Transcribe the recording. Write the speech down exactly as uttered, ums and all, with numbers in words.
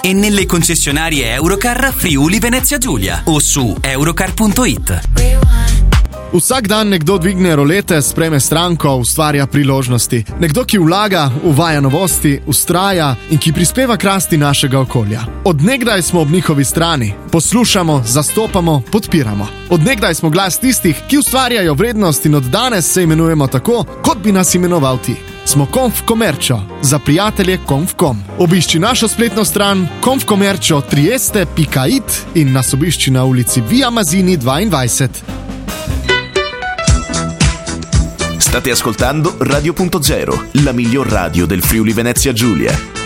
e nelle concessionarie Eurocar Friuli Venezia Giulia o su eurocar punto it. Vsak dan nekdo dvigne rolete, spreme stranko, ustvarja priložnosti. Nekdo, ki vlaga, uvaja novosti, ustraja in ki prispeva k rasti našega okolja. Od nekdaj smo ob njihovi strani. Poslušamo, zastopamo, podpiramo. Od nekdaj smo glas tistih, ki ustvarjajo vrednost in od danes se imenujemo tako, kot bi nas imenoval ti. Smo Confcommercio, za prijatelje Confcom. Obišči našo spletno stran confcommercio trieste pika it in nas obišči na ulici Via Masini dvaindvajset. State ascoltando Radio Punto Zero, la miglior radio del Friuli Venezia Giulia.